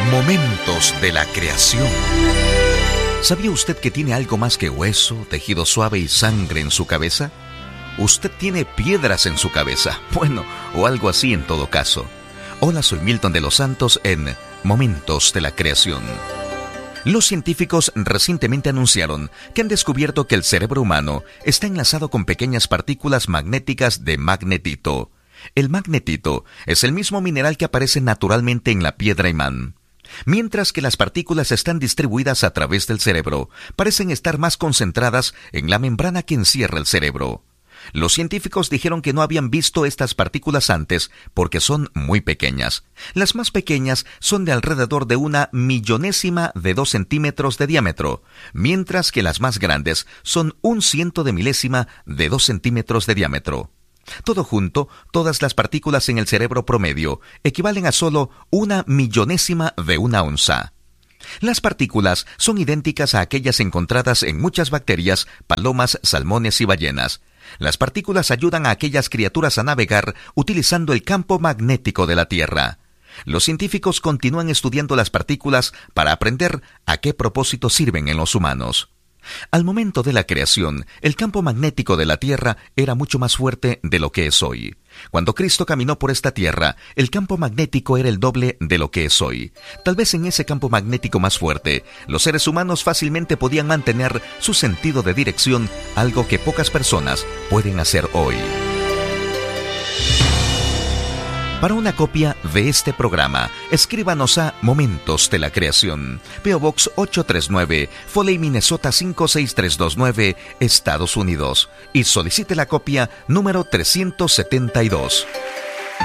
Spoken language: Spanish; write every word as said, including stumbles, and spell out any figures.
Momentos de la creación. ¿Sabía usted que tiene algo más que hueso, tejido suave y sangre en su cabeza? Usted tiene piedras en su cabeza. Bueno, o algo así en todo caso. Hola, soy Milton de los Santos en Momentos de la Creación. Los científicos recientemente anunciaron que han descubierto que el cerebro humano está enlazado con pequeñas partículas magnéticas de magnetito. El magnetito es el mismo mineral que aparece naturalmente en la piedra imán. Mientras que las partículas están distribuidas a través del cerebro, parecen estar más concentradas en la membrana que encierra el cerebro. Los científicos dijeron que no habían visto estas partículas antes porque son muy pequeñas. Las más pequeñas son de alrededor de una millonésima de dos centímetros de diámetro, mientras que las más grandes son un ciento de milésima de dos centímetros de diámetro. Todo junto, todas las partículas en el cerebro promedio equivalen a solo una millonésima de una onza. Las partículas son idénticas a aquellas encontradas en muchas bacterias, palomas, salmones y ballenas. Las partículas ayudan a aquellas criaturas a navegar utilizando el campo magnético de la Tierra. Los científicos continúan estudiando las partículas para aprender a qué propósito sirven en los humanos. Al momento de la creación, el campo magnético de la Tierra era mucho más fuerte de lo que es hoy. Cuando Cristo caminó por esta tierra, el campo magnético era el doble de lo que es hoy. Tal vez en ese campo magnético más fuerte, los seres humanos fácilmente podían mantener su sentido de dirección, algo que pocas personas pueden hacer hoy. Para una copia de este programa, escríbanos a Momentos de la Creación, P O Box ocho tres nueve, Foley, Minnesota cinco seis tres dos nueve, Estados Unidos, y solicite la copia número trescientos setenta y dos.